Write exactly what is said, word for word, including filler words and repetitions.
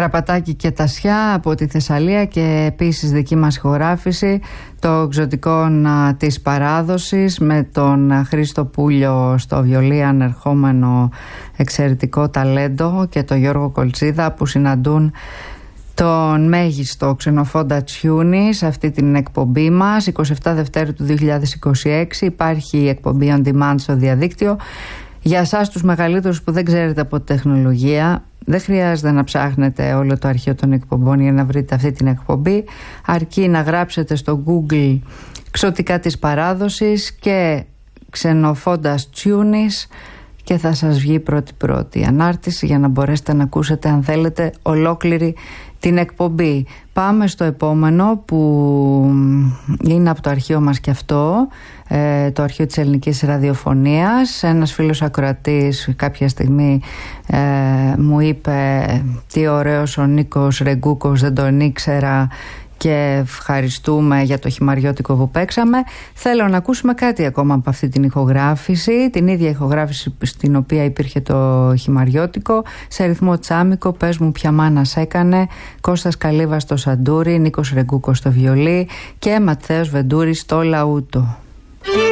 Καραπατάκη και Τασιά από τη Θεσσαλία και επίσης δική μας ηχογράφηση το Ξωτικό της Παράδοσης με τον Χρήστο Πούλιο στο βιολί, ανερχόμενο εξαιρετικό ταλέντο, και τον Γιώργο Κολτσίδα που συναντούν τον μέγιστο Ξενοφόντα Τσιούνη σε αυτή την εκπομπή μας. εικοστή εβδόμη Δευτέρου του δύο χιλιάδες είκοσι έξι υπάρχει η εκπομπή On Demand στο διαδίκτυο. Για εσάς τους μεγαλύτερους που δεν ξέρετε από τεχνολογία, δεν χρειάζεται να ψάχνετε όλο το αρχείο των εκπομπών για να βρείτε αυτή την εκπομπή. Αρκεί να γράψετε στο Google Ξωτικά της Παράδοσης και Ξενοφόντας Τσιούνης και θα σας βγει πρώτη-πρώτη η ανάρτηση για να μπορέσετε να ακούσετε, αν θέλετε, ολόκληρη την εκπομπή. Πάμε στο επόμενο που είναι από το αρχείο μας και αυτό, ε, το αρχείο της ελληνικής ραδιοφωνίας. Ένας φίλος ακροατής κάποια στιγμή ε, μου είπε τι ωραίος ο Νίκος Ρεγκούκος, δεν τον ήξερα και ευχαριστούμε για το χυμαριώτικο που παίξαμε. Θέλω να ακούσουμε κάτι ακόμα από αυτή την ηχογράφηση, την ίδια ηχογράφηση στην οποία υπήρχε το χυμαριώτικο, σε ρυθμό τσάμικο. Πες μου ποια μάνα σ' έκανε, Κώστας Καλύβας στο σαντούρι, Νίκος Ρεγκούκος στο βιολί και Ματθαίος Βεντούρης στο λαούτο.